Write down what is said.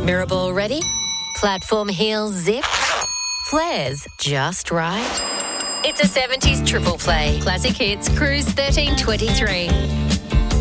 Mirrorball ready? Platform heels zip? Flares just right? It's a 70s triple play. Classic hits, Cruise 1323.